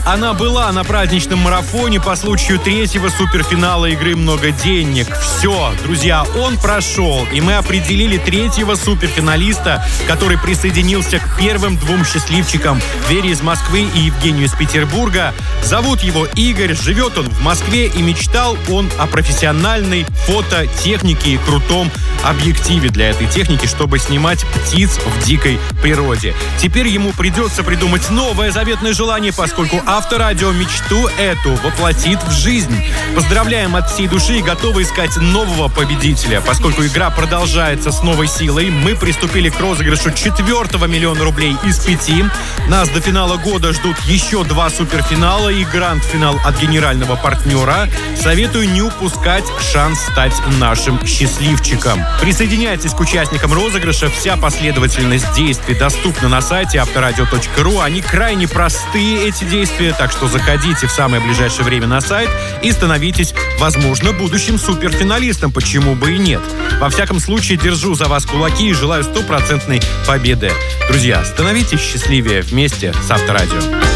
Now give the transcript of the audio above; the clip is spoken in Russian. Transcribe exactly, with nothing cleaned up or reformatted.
она была на праздничном марафоне по случаю третьего суперфинала игры «Много денег». Все, друзья, он прошел, и мы определили третьего суперфиналиста, который присоединился к первым двум счастливчикам — Вере из Москвы и Евгению из Петербурга. Зовут его Игорь, живет он в Москве, и мечтал он о профессиональной фототехнике и крутом объективе для этой техники, чтобы снимать птиц в дикой природе. Теперь ему придется придумать новое заветное желание, поскольку Авторадио мечту эту воплотит в жизнь. Поздравляем от всей души и готовы искать нового победителя. Поскольку игра продолжается с новой силой, мы приступили к розыгрышу четвертого миллиона рублей из пяти. Нас до финала года ждут еще два суперфинала и гранд-финал от генерального партнера. Советую не упускать шанс стать нашим счастливчиком. Присоединяйтесь к участникам розыгрыша. Вся последовательность действий доступна на сайте авторадио точка ру. Они крайне простые, эти действия, так что заходите в самое ближайшее время на сайт и становитесь, возможно, будущим суперфиналистом. Почему бы и нет? Во всяком случае, держу за вас кулаки и желаю стопроцентной победы. Друзья, становитесь счастливее вместе с Авторадио.